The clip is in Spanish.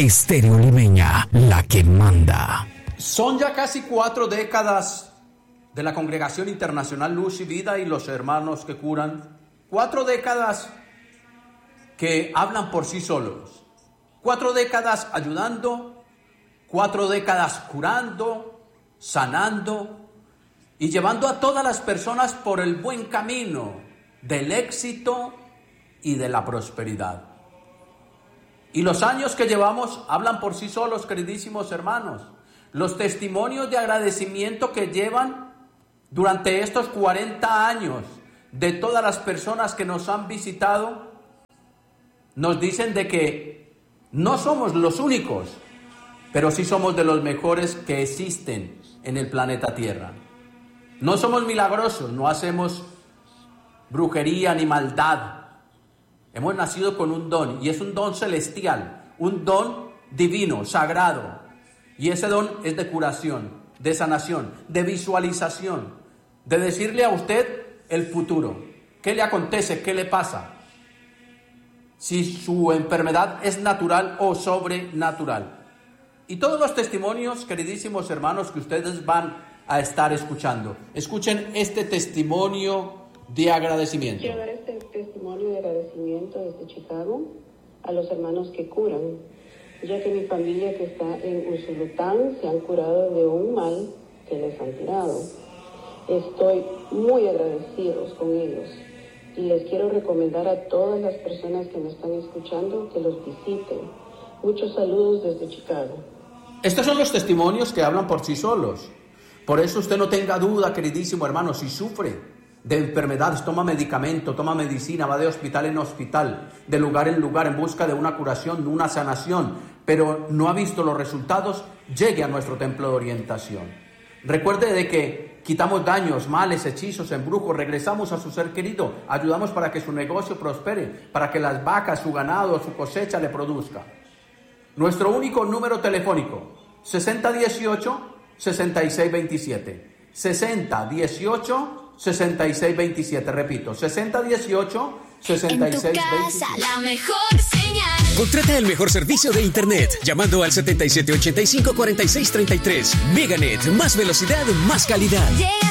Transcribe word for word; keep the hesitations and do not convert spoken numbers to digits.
Estéreo Limeña, la que manda. Son ya casi cuatro décadas de la Congregación Internacional Luz y Vida y los hermanos que curan. Cuatro décadas que hablan por sí solos. Cuatro décadas ayudando, cuatro décadas curando, sanando y llevando a todas las personas por el buen camino del éxito y de la prosperidad. Y los años que llevamos hablan por sí solos, queridísimos hermanos. Los testimonios de agradecimiento que llevan durante estos cuarenta años de todas las personas que nos han visitado nos dicen de que no somos los únicos, pero sí somos de los mejores que existen en el planeta Tierra. No somos milagrosos, no hacemos brujería ni maldad. Hemos nacido con un don, y es un don celestial, un don divino, sagrado. Y ese don es de curación, de sanación, de visualización, de decirle a usted el futuro. ¿Qué le acontece? ¿Qué le pasa? Si su enfermedad es natural o sobrenatural. Y todos los testimonios, queridísimos hermanos, que ustedes van a estar escuchando. Escuchen este testimonio de agradecimiento. Quiero dar este testimonio de agradecimiento desde Chicago a los hermanos que curan, ya que mi familia que está en Usulután se han curado de un mal que les han tirado. Estoy muy agradecidos con ellos y les quiero recomendar a todas las personas que me están escuchando que los visiten. Muchos saludos desde Chicago. Estos son los testimonios que hablan por sí solos. Por eso usted no tenga duda, queridísimo hermano, si sufre de enfermedades, toma medicamento, toma medicina, va de hospital en hospital, de lugar en lugar en busca de una curación, de una sanación, pero no ha visto los resultados, llegue a nuestro templo de orientación. Recuerde de que quitamos daños, males, hechizos, embrujos, regresamos a su ser querido, ayudamos para que su negocio prospere, para que las vacas, su ganado, su cosecha le produzca. Nuestro único número telefónico, sesenta dieciocho, sesenta y seis veintisiete. sesenta dieciocho, sesenta y seis veintisiete. Repito, sesenta dieciocho, sesenta y seis veintisiete. La mejor señal. Contrata el mejor servicio de internet llamando al setenta y siete ochenta y cinco cuarenta y seis treinta y tres. Meganet, más velocidad, más calidad. Yeah.